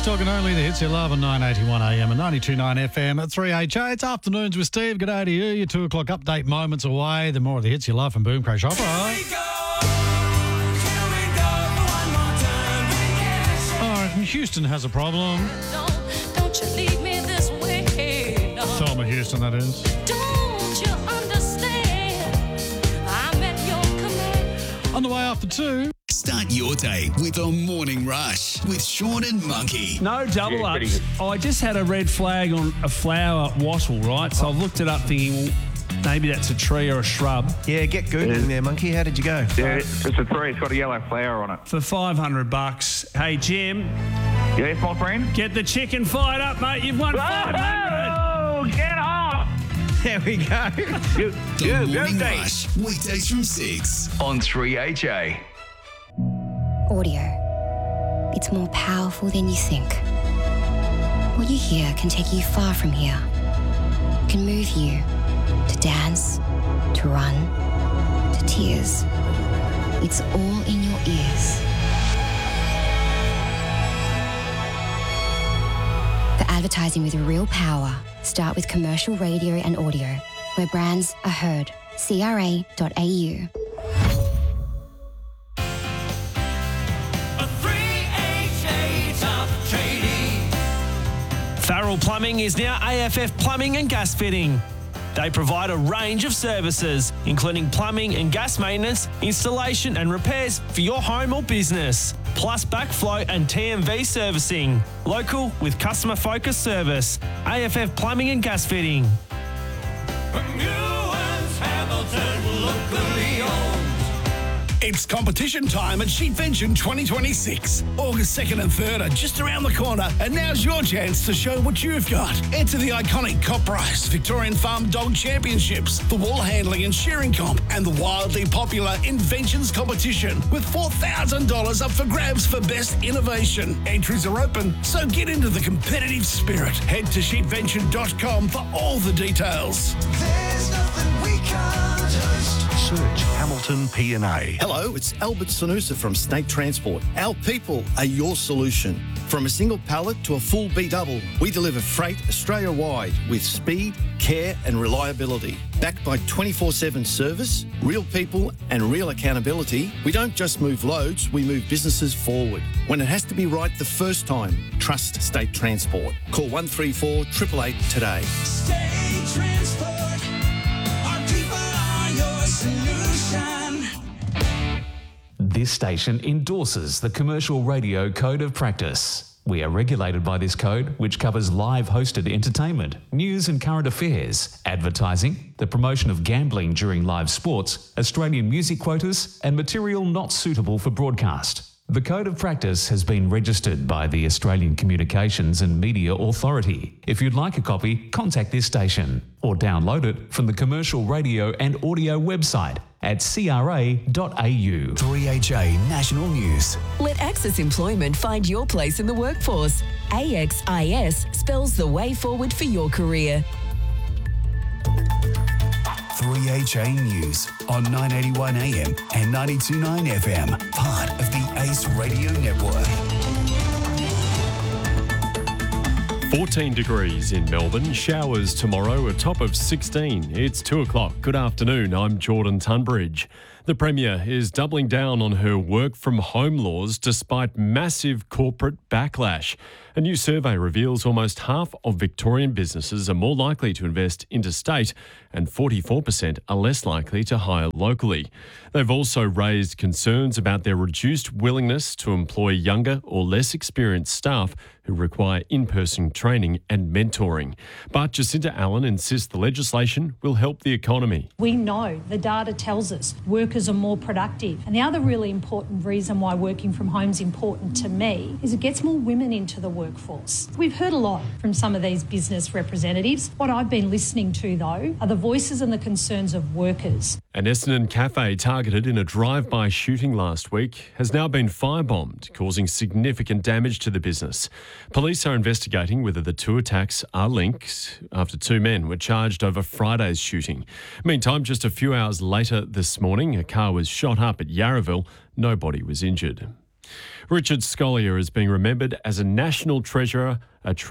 Talking only the hits you love on 981 AM and 92.9 FM at 3HA. It's Afternoons with Steve. Good day to you. Your 2 o'clock update moments away. The more of the hits you love from Boom Crash Opera. All right, and Houston has a problem. Don't you leave me this way. No. Thelma Houston, that is. Don't you understand? I'm at your command. On the way after 2. Start your day with a morning rush with Sean and Monkey. No double ups. I just had a red flag on a flower wattle, right? So I've looked it up thinking, well, maybe that's a tree or a shrub. Yeah, get Googling there, Monkey. How did you go? Yeah, it's a tree. It's got a yellow flower on it. For $500. Hey, Jim. Yes, my friend? Get the chicken fired up, mate. You've won $500. Oh, get off! There we go. The Morning Rush, weekdays from 6 on 3HA. Audio. It's more powerful than you think. What you hear can take you far from here. It can move you to dance, to run, to tears. It's all in your ears. For advertising with real power, start with commercial radio and audio, where brands are heard. CRA.au. Farrell Plumbing is now AFF Plumbing and Gas Fitting. They provide a range of services, including plumbing and gas maintenance, installation and repairs for your home or business, plus backflow and TMV servicing. Local with customer-focused service. AFF Plumbing and Gas Fitting. It's competition time at Sheepvention 2026. August 2nd and 3rd are just around the corner, and now's your chance to show what you've got. Enter the iconic Cop Rice Victorian Farm Dog Championships, the Wall Handling and Shearing Comp, and the wildly popular Inventions Competition, with $4,000 up for grabs for best innovation. Entries are open, so get into the competitive spirit. Head to sheepvention.com for all the details. There's nothing we can't touch. Search Hamilton P&A. Hello, it's Albert Sanusa from Snake Transport. Our people are your solution. From a single pallet to a full B-double, we deliver freight Australia-wide with speed, care and reliability. Backed by 24/7 service, real people and real accountability, we don't just move loads, we move businesses forward. When it has to be right the first time, trust State Transport. Call 134 888 today. State Transport. Our people are your solution. This station endorses the Commercial Radio Code of Practice. We are regulated by this code, which covers live hosted entertainment, news and current affairs, advertising, the promotion of gambling during live sports, Australian music quotas, and material not suitable for broadcast. The Code of Practice has been registered by the Australian Communications and Media Authority. If you'd like a copy, contact this station or download it from the Commercial Radio and Audio website at cra.au. 3HA National News. Let Access Employment find your place in the workforce. AXIS spells the way forward for your career. 3HA News on 981 AM and 92.9 FM, part of the ACE Radio Network. 14 degrees in Melbourne, showers tomorrow, a top of 16. It's 2 o'clock. Good afternoon, I'm Jordan Tunbridge. The Premier is doubling down on her work from home laws despite massive corporate backlash. A new survey reveals almost half of Victorian businesses are more likely to invest interstate and 44% are less likely to hire locally. They've also raised concerns about their reduced willingness to employ younger or less experienced staff who require in-person training and mentoring. But Jacinta Allen insists the legislation will help the economy. We know the data tells us workers are more productive. And the other really important reason why working from home is important to me is it gets more women into the workforce. We've heard a lot from some of these business representatives. What I've been listening to, though, are the voices and the concerns of workers. An Essendon cafe targeted in a drive-by shooting last week has now been firebombed, causing significant damage to the business. Police are investigating whether the two attacks are linked after two men were charged over Friday's shooting. Meantime, just a few hours later this morning, a car was shot up at Yarraville. Nobody was injured. Richard Scolyer is being remembered as a national treasure,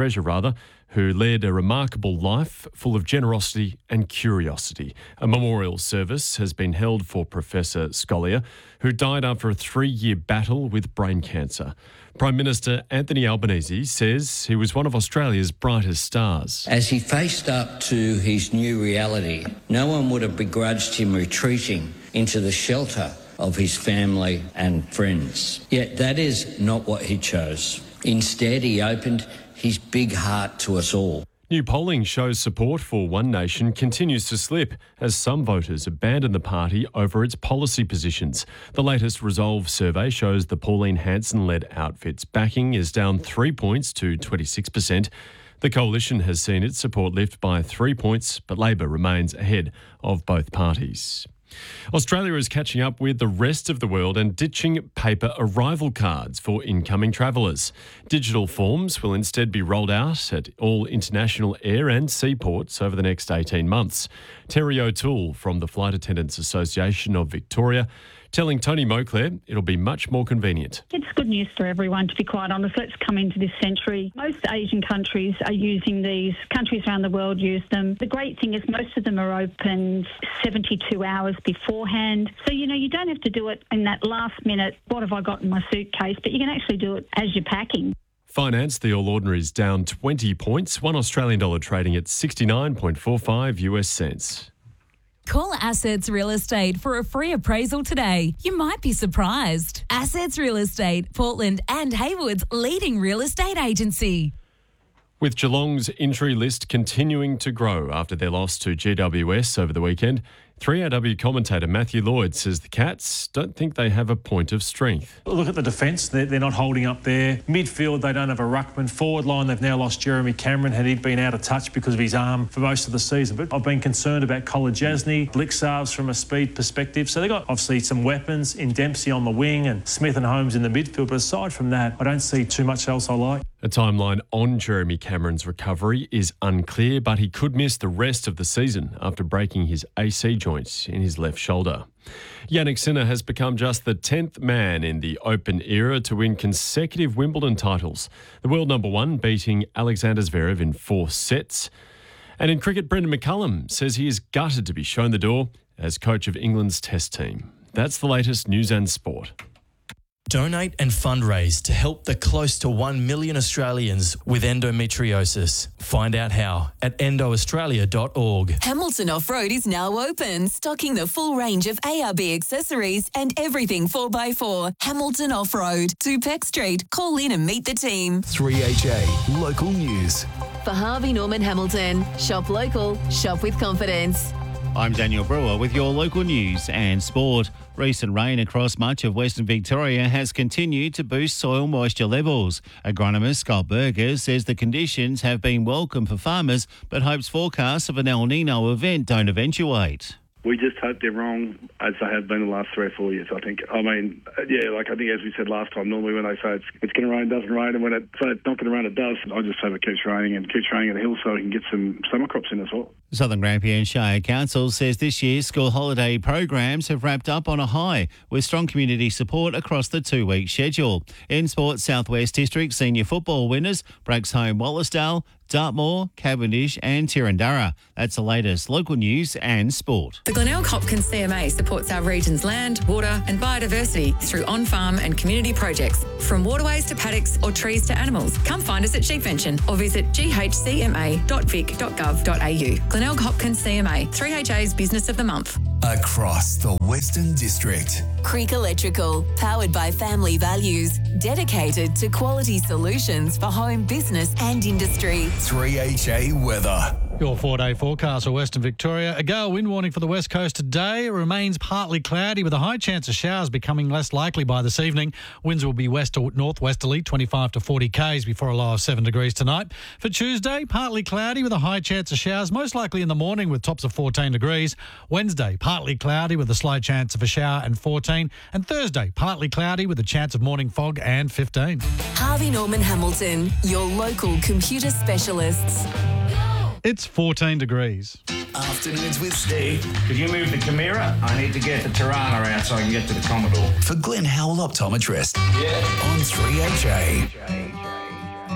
who led a remarkable life full of generosity and curiosity. A memorial service has been held for Professor Scolyer, who died after a 3-year battle with brain cancer. Prime Minister Anthony Albanese says he was one of Australia's brightest stars. As he faced up to his new reality, no one would have begrudged him retreating into the shelter of his family and friends. Yet that is not what he chose. Instead, he opened his big heart to us all. New polling shows support for One Nation continues to slip as some voters abandon the party over its policy positions. The latest Resolve survey shows the Pauline Hanson-led outfit's backing is down 3 points to 26%. The coalition has seen its support lift by 3 points, but Labor remains ahead of both parties. Australia is catching up with the rest of the world and ditching paper arrival cards for incoming travellers. Digital forms will instead be rolled out at all international air and seaports over the next 18 months. Terry O'Toole from the Flight Attendants Association of Victoria telling Tony Moclair it'll be much more convenient. It's good news for everyone, to be quite honest. Let's come into this century. Most Asian countries are using these. Countries around the world use them. The great thing is most of them are open 72 hours beforehand. So, you don't have to do it in that last minute, what have I got in my suitcase, but you can actually do it as you're packing. Finance, the All Ordinary's down 20 points, $1 Australian dollar trading at 69.45 US cents. Call Assets Real Estate for a free appraisal today. You might be surprised. Assets Real Estate, Portland and Haywood's leading real estate agency. With Geelong's injury list continuing to grow after their loss to GWS over the weekend, 3AW commentator Matthew Lloyd says the Cats don't think they have a point of strength. Look at the defence, they're not holding up there. Midfield, they don't have a ruckman. Forward line, they've now lost Jeremy Cameron. Had he been out of touch because of his arm for most of the season. But I've been concerned about Kolodjasny, Blixarves from a speed perspective. So they've got obviously some weapons in Dempsey on the wing and Smith and Holmes in the midfield. But aside from that, I don't see too much else I like. A timeline on Jeremy Cameron's recovery is unclear, but he could miss the rest of the season after breaking his AC joint in his left shoulder. Jannik Sinner has become just the 10th man in the Open era to win consecutive Wimbledon titles. The world number one beating Alexander Zverev in 4 sets. And in cricket, Brendan McCullum says he is gutted to be shown the door as coach of England's Test team. That's the latest news and sport. Donate and fundraise to help the close to 1 million Australians with endometriosis. Find out how at endoaustralia.org. Hamilton Off-Road is now open, stocking the full range of ARB accessories and everything 4x4. Hamilton Off-Road, 2 Peck Street. Call in and meet the team. 3HA Local News. For Harvey Norman Hamilton, shop local, shop with confidence. I'm Daniel Brewer with your local news and sport. Recent rain across much of Western Victoria has continued to boost soil moisture levels. Agronomist Scott Berger says the conditions have been welcome for farmers, but hopes forecasts of an El Nino event don't eventuate. We just hope they're wrong, as they have been the last 3 or 4 years, I think. I mean, yeah, like I think as we said last time, normally when they say it's going to rain, it doesn't rain, and when it say it's not going to rain, it does. I just hope it keeps raining and keeps raining at the hill so we can get some summer crops in as well. Southern Grampian Shire Council says this year's school holiday programs have wrapped up on a high with strong community support across the 2-week schedule. In sports, Southwest District senior football winners, Braxholme Wallasdale, Dartmoor, Cavendish and Tirrandurra. That's the latest local news and sport. The Glenelg Hopkins CMA supports our region's land, water and biodiversity through on-farm and community projects, from waterways to paddocks or trees to animals. Come find us at Sheepvention or visit ghcma.vic.gov.au. Glenelg Hopkins CMA, 3HA's Business of the Month. Across the Western District. Creek Electrical, powered by family values, dedicated to quality solutions for home, business and industry. 3HA Weather. Your 4-day forecast for Western Victoria. A gale wind warning for the west coast today. It remains partly cloudy with a high chance of showers becoming less likely by this evening. Winds will be west to northwesterly, 25 to 40 k's before a low of 7 degrees tonight. For Tuesday, partly cloudy with a high chance of showers, most likely in the morning with tops of 14 degrees. Wednesday, partly cloudy with a slight chance of a shower and 14. And Thursday, partly cloudy with a chance of morning fog and 15. Harvey Norman Hamilton, your local computer specialists. It's 14 degrees. Afternoons with Steve. Could you move the Chimera? I need to get the Tirana out so I can get to the Commodore. For Glenn Howell Optometrist. Yeah. On 3HA.